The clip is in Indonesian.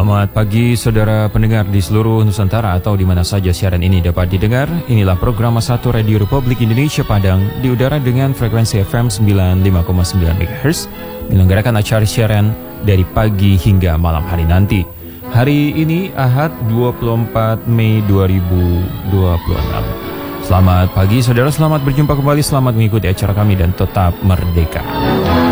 Selamat pagi saudara pendengar di seluruh Nusantara atau di mana saja siaran ini dapat didengar. Inilah program A1 Radio Republik Indonesia Padang di udara dengan frekuensi FM 95,9 MHz, menyelenggarakan acara siaran dari pagi hingga malam hari nanti. Hari ini Ahad 24 Mei 2026. Selamat pagi saudara, selamat berjumpa kembali, selamat mengikuti acara kami dan tetap merdeka.